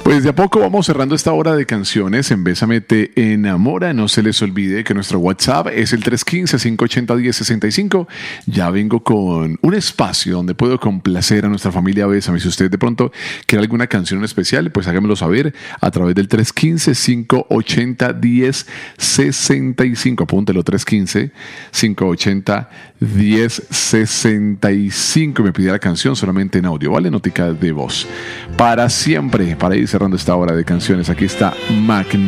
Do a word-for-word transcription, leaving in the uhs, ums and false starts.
Pues de a poco vamos cerrando esta hora de canciones en Bésame Te Enamora. No se les olvide que nuestro WhatsApp es el tres uno cinco, cinco ocho cero, uno cero seis cinco. Ya vengo con un espacio donde puedo complacer a nuestra familia Bésame. Si usted de pronto quiere alguna canción especial, pues hágamelo saber a través del tres uno cinco, cinco ocho cero, uno cero seis cinco. Apúntelo, tres uno cinco, cinco ocho cero, uno cero seis cinco. Me pide la canción solamente en audio, ¿vale? Notica de voz. Para siempre, para ir cerrando esta hora de canciones, aquí está Magneto.